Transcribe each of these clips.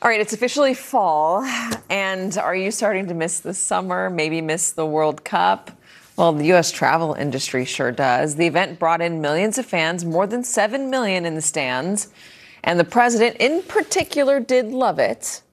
All right, it's officially fall. And are you starting to miss the summer, maybe miss the World Cup? Well, the U.S. travel industry sure does. The event brought in millions of fans, more than 7 million in the stands. And the president in particular did love it.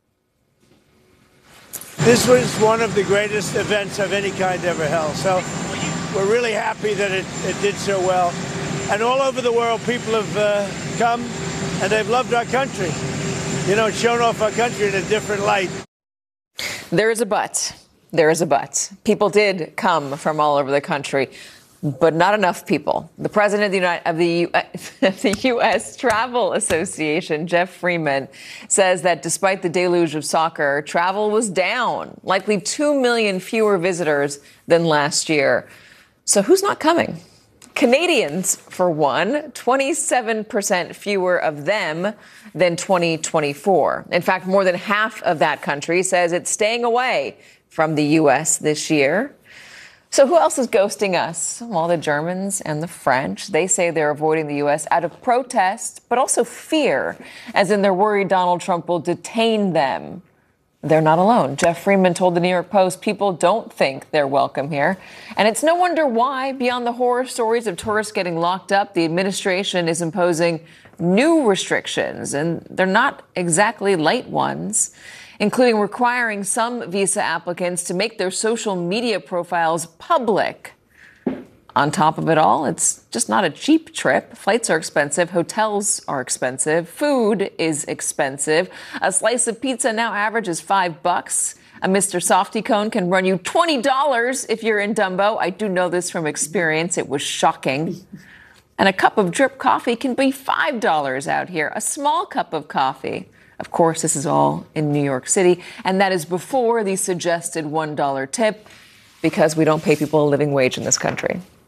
This was one of the greatest events of any kind ever held. So we're really happy that it did so well. And all over the world, people have come and they've loved our country. You know, shown off our country in a different light. There is a but. There is a but. People did come from all over the country, but not enough people. The president of the U.S. Travel Association, Jeff Freeman, says that despite the deluge of soccer, travel was down, likely 2 million fewer visitors than last year. So who's not coming? Canadians, for one, 27% fewer of them than 2024. In fact, more than half of that country says it's staying away from the U.S. this year. So who else is ghosting us? Well, the Germans and the French. They say they're avoiding the U.S. out of protest, but also fear, as in they're worried Donald Trump will detain them. They're not alone. Jeff Freeman told the New York Post people don't think they're welcome here. And it's no wonder why, beyond the horror stories of tourists getting locked up, the administration is imposing new restrictions, and they're not exactly light ones, including requiring some visa applicants to make their social media profiles public. On top of it all, it's just not a cheap trip. Flights are expensive. Hotels are expensive. Food is expensive. A slice of pizza now averages $5. A Mr. Softy cone can run you $20 if you're in Dumbo. I do know this from experience. It was shocking. And a cup of drip coffee can be $5 out here. A small cup of coffee. Of course, this is all in New York City. And that is before the suggested $1 tip, because we don't pay people a living wage in this country.